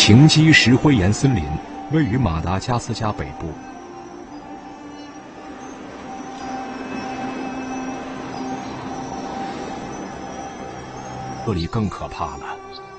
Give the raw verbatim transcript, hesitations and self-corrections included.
晴基石灰岩森林位于马达加斯加北部。这里更可怕了。